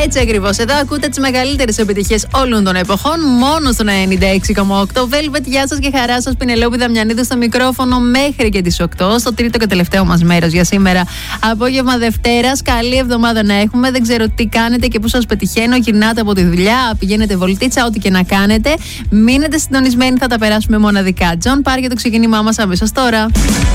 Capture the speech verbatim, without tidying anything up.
Έτσι ακριβώς. Εδώ ακούτε τις μεγαλύτερες επιτυχίες όλων των εποχών, μόνο στον ενενήντα έξι κόμμα οκτώ. Velvet, γεια σας και χαρά σας. Πινελόπη Δαμιανίδου στο μικρόφωνο μέχρι και τις οκτώ. Στο τρίτο και τελευταίο μας μέρος για σήμερα. Απόγευμα Δευτέρας. Καλή εβδομάδα να έχουμε. Δεν ξέρω τι κάνετε και πού σας πετυχαίνω. Γυρνάτε από τη δουλειά, πηγαίνετε βολτίτσα, ό,τι και να κάνετε. Μείνετε συντονισμένοι, θα τα περάσουμε μοναδικά. Τζον, πάρε για το ξεκίνημά μας αμέσως τώρα.